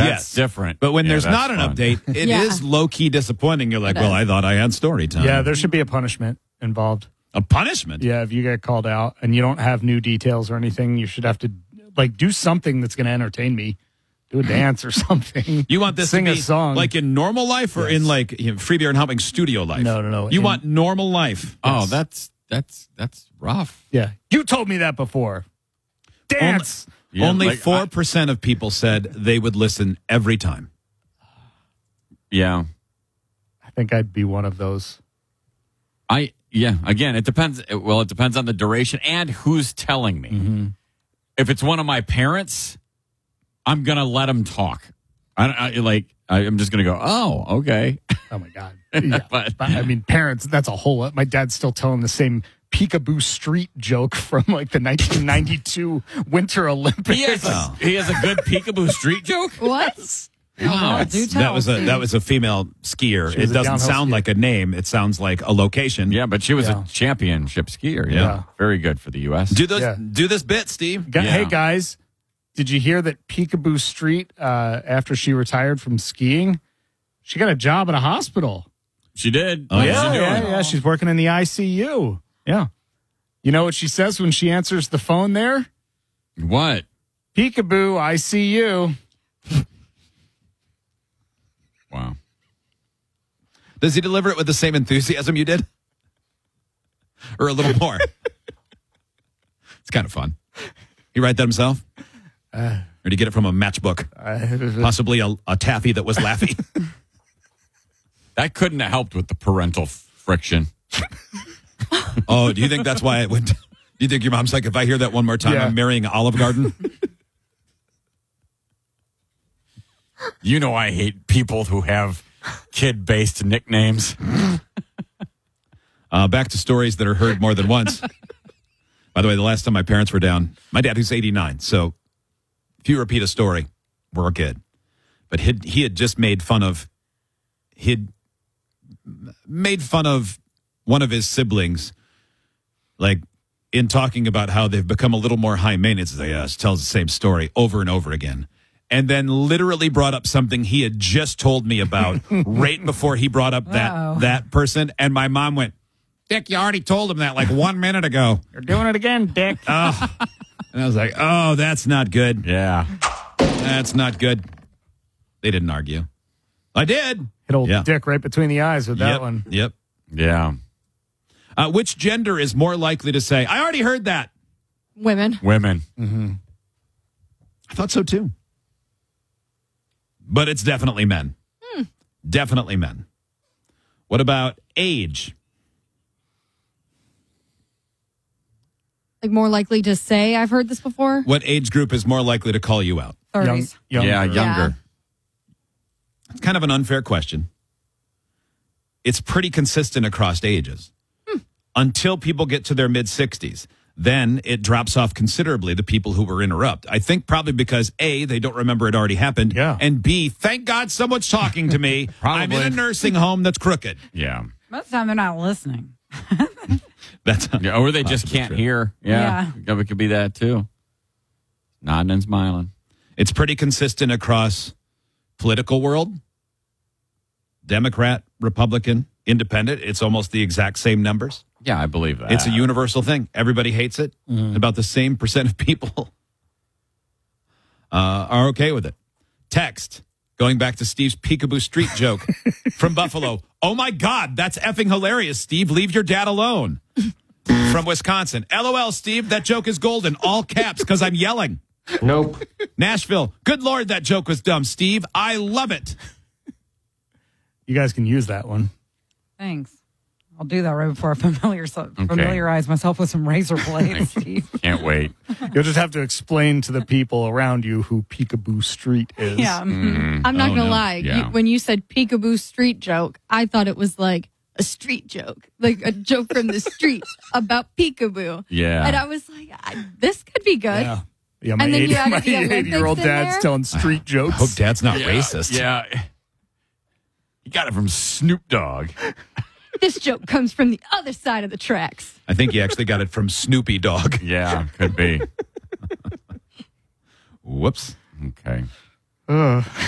That's different. But when there's that's not an fun. update, it is low-key disappointing. You're like, well, I thought I had story time. Yeah, there should be a punishment involved. A punishment? Yeah, if you get called out and you don't have new details or anything, you should have to do something that's going to entertain me. Do a dance or something. You want this Sing to be a song. like in normal life or in like Free Beer and Helping studio life? No. You want normal life. Oh, that's rough. Yeah. You told me that before. Dance. Only 4% of people said they would listen every time. Yeah. I think I'd be one of those. Again, it depends. Well, it depends on the duration and who's telling me. Mm-hmm. If it's one of my parents, I'm going to let them talk. I'm just going to go, oh, okay. Oh, my God. Yeah. but I mean, parents, that's a whole lot. My dad's still telling the same Peekaboo Street joke from like the 1992 Winter Olympics. He has a good Peekaboo Street joke? What? Wow. Do tell, that was a female skier. It doesn't sound like a name. It sounds like a location. Yeah, but she was a championship skier. Yeah. Very good for the U.S. Do this bit, Steve. Hey, guys, did you hear that Peekaboo Street, after she retired from skiing, she got a job at a hospital? She did. Oh, Yeah. She's working in the ICU. Yeah. You know what she says when she answers the phone there? What? Peekaboo, ICU. Wow. Does he deliver it with the same enthusiasm you did? Or a little more? It's kind of fun. He write that himself? Or did he get it from a matchbook? Possibly a taffy that was Laffy? That couldn't have helped with the parental friction. Oh, do you think that's why it went? Do you think your mom's like, if I hear that one more time, I'm marrying Olive Garden? You know I hate people who have kid-based nicknames. Back to stories that are heard more than once. By the way, the last time my parents were down, my dad, who's 89, so if you repeat a story, we're good. But he had just made fun of one of his siblings, like in talking about how they've become a little more high maintenance. Tells the same story over and over again. And then literally brought up something he had just told me about right before he brought up that person. And my mom went, Dick, you already told him that like 1 minute ago. You're doing it again, Dick. Oh. And I was like, oh, that's not good. Yeah. That's not good. They didn't argue. I did. Hit old Dick right between the eyes with that one. Yep. Yeah. Which gender is more likely to say, I already heard that? Women. Mm-hmm. I thought so too. But it's definitely men. Definitely men. What about age? Like more likely to say, I've heard this before. What age group is more likely to call you out? 30s. Younger. Yeah, younger. It's kind of an unfair question. It's pretty consistent across ages until people get to their mid-60s. Then it drops off considerably, the people who were interrupt. I think probably because A, they don't remember it already happened. Yeah. And B, thank God someone's talking to me. I'm in a nursing home that's crooked. Yeah. Most of the time they're not listening. Or they just can't hear. Yeah. It could be that too. Nodding and smiling. It's pretty consistent across political world. Democrat, Republican, Independent. It's almost the exact same numbers. Yeah, I believe that. It's a universal thing. Everybody hates it. About the same percent of people are okay with it. Text. Going back to Steve's Peekaboo Street joke from Buffalo. Oh, my God, that's effing hilarious, Steve. Leave your dad alone. From Wisconsin. LOL, Steve, that joke is golden. All caps, because I'm yelling. Nope. Nashville. Good Lord, that joke was dumb, Steve. I love it. You guys can use that one. Thanks. I'll do that right before I familiarize myself with some razor blades, Steve. Can't wait. You'll just have to explain to the people around you who Peekaboo Street is. Yeah. I'm not going to lie. Yeah. When you said Peekaboo Street joke, I thought it was like a street joke, like a joke from the street about peekaboo. Yeah. And I was like, this could be good. Yeah, my And then you added the 80-year-old Olympics in dad's there? telling street jokes. Hope Dad's not racist. Yeah. You got it from Snoop Dogg. This joke comes from the other side of the tracks. I think he actually got it from Snoopy Dog. Yeah, could be. Whoops. Okay.